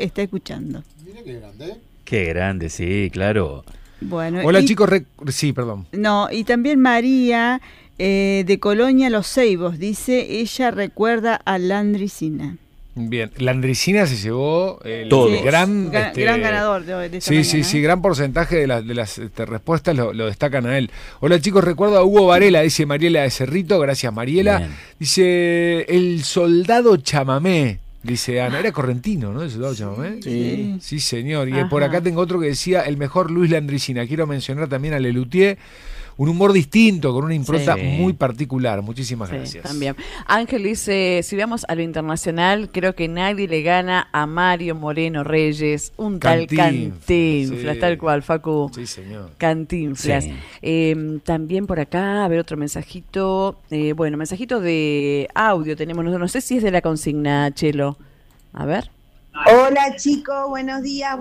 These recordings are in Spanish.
está escuchando. Mira qué grande. Qué grande, sí, claro. Bueno, Hola chicos, sí, perdón. No, y también María de Colonia Los Ceibos, dice, ella recuerda a Landricina. Bien, la Andricina se llevó el gran ganador de esta mañana. Sí, gran porcentaje de las respuestas lo destacan a él. Hola chicos, recuerdo a Hugo Varela, dice Mariela de Cerrito, gracias Mariela. Bien. Dice, el soldado chamamé, dice Ana, era correntino, ¿no? El soldado chamamé. Sí, señor. Y por acá tengo otro que decía, el mejor Luis Landricina. Quiero mencionar también a Lelutier. Un humor distinto, con una impronta muy particular. Muchísimas gracias. También. Ángel dice, si vamos a lo internacional, creo que nadie le gana a Mario Moreno Reyes, un tal Cantinflas, tal cual, Facu. Sí, señor. Cantinflas. Sí. También por acá, a ver otro mensajito. Mensajito de audio tenemos, no sé si es de la consigna, Chelo. A ver. Hola chicos, buenos días.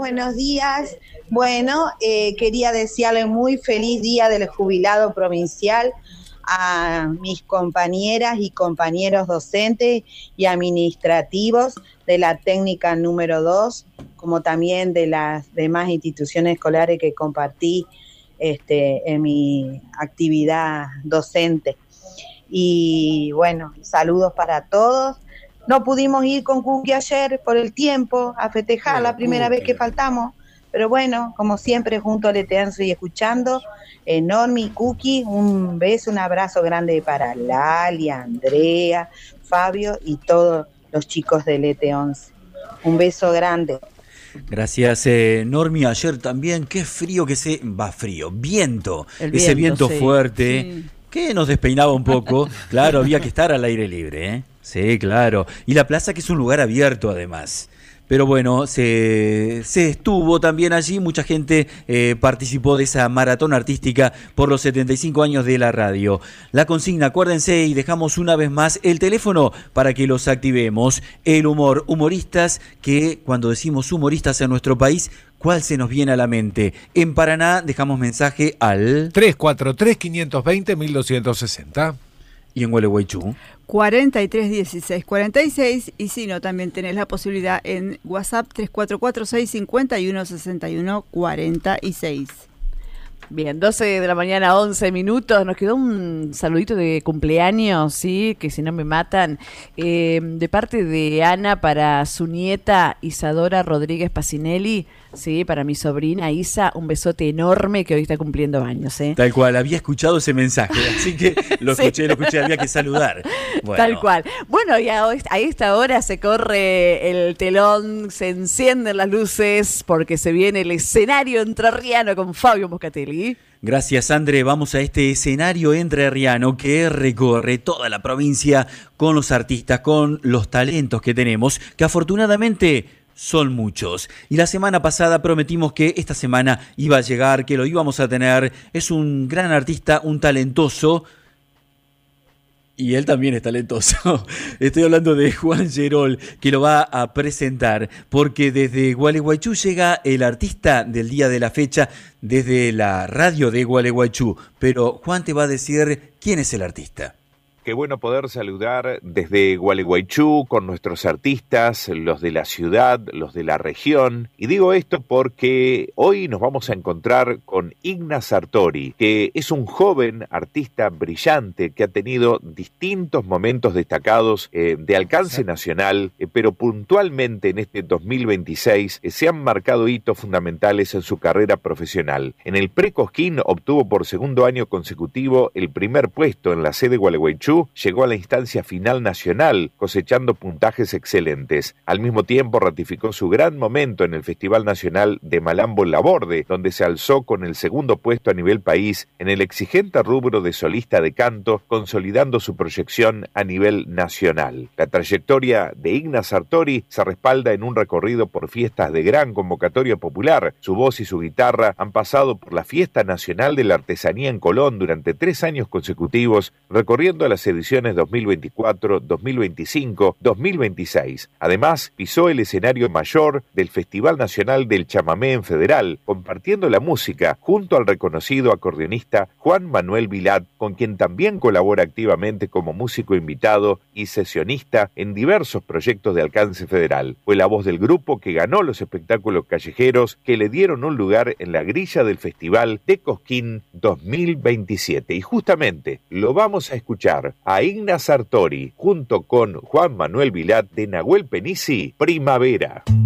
Bueno, quería desearle muy feliz día del jubilado provincial a mis compañeras y compañeros docentes y administrativos de la técnica número 2, como también de las demás instituciones escolares que compartí en mi actividad docente. Y bueno, saludos para todos. No pudimos ir con Cookie ayer por el tiempo a festejar la primera vez que faltamos, pero bueno, como siempre, junto al Eteanzo y escuchando, Normi y Cookie, un beso, un abrazo grande para Lali, Andrea, Fabio y todos los chicos del ET11. Un beso grande. Gracias, Normi. Ayer también, qué frío viento, ese viento fuerte que nos despeinaba un poco. Claro, había que estar al aire libre, ¿eh? Sí, claro. Y la plaza, que es un lugar abierto además. Pero bueno, se estuvo también allí, mucha gente participó de esa maratón artística por los 75 años de la radio. La consigna, acuérdense, y dejamos una vez más el teléfono para que los activemos. El humor, humoristas, que cuando decimos humoristas en nuestro país, ¿cuál se nos viene a la mente? En Paraná dejamos mensaje al 343-520-1260. Y en Gualeguaychú 431646, y si no, también tenés la posibilidad en WhatsApp 3446516146. Bien, 12 de la mañana, 11 minutos. Nos quedó un saludito de cumpleaños, sí, que si no me matan, de parte de Ana para su nieta Isadora Rodríguez Pacinelli, sí, para mi sobrina Isa, un besote enorme, que hoy está cumpliendo años, ¿eh? Tal cual, había escuchado ese mensaje, así que lo escuché, había que saludar. Bueno. Tal cual. Bueno, y a esta hora se corre el telón, se encienden las luces, porque se viene el escenario entrerriano con Fabio Moscatelli. Gracias, André. Vamos a este escenario entrerriano que recorre toda la provincia con los artistas, con los talentos que tenemos, que afortunadamente son muchos. Y la semana pasada prometimos que esta semana iba a llegar, que lo íbamos a tener. Es un gran artista, un talentoso. Y él también es talentoso. Estoy hablando de Juan Gerol, que lo va a presentar, porque desde Gualeguaychú llega el artista del día de la fecha, desde la radio de Gualeguaychú. Pero Juan te va a decir quién es el artista. Qué bueno poder saludar desde Gualeguaychú con nuestros artistas, los de la ciudad, los de la región. Y digo esto porque hoy nos vamos a encontrar con Igna Sartori, que es un joven artista brillante que ha tenido distintos momentos destacados de alcance nacional, pero puntualmente en este 2026 se han marcado hitos fundamentales en su carrera profesional. En el Pre-Cosquín obtuvo por segundo año consecutivo el primer puesto en la sede Gualeguaychú. Llegó a la instancia final nacional, cosechando puntajes excelentes. Al mismo tiempo ratificó su gran momento en el Festival Nacional de Malambo en Laborde, donde se alzó con el segundo puesto a nivel país en el exigente rubro de solista de canto, consolidando su proyección a nivel nacional. La trayectoria de Igna Sartori se respalda en un recorrido por fiestas de gran convocatoria popular. Su voz y su guitarra han pasado por la Fiesta Nacional de la Artesanía en Colón durante 3 años consecutivos, recorriendo la las ediciones 2024, 2025, 2026. Además, pisó el escenario mayor del Festival Nacional del Chamamé en Federal, compartiendo la música junto al reconocido acordeonista Juan Manuel Vilat, con quien también colabora activamente como músico invitado y sesionista en diversos proyectos de alcance federal. Fue la voz del grupo que ganó los espectáculos callejeros que le dieron un lugar en la grilla del Festival de Cosquín 2027. Y justamente lo vamos a escuchar a Igna Sartori junto con Juan Manuel Vilat de Nahuel Penisi, Primavera.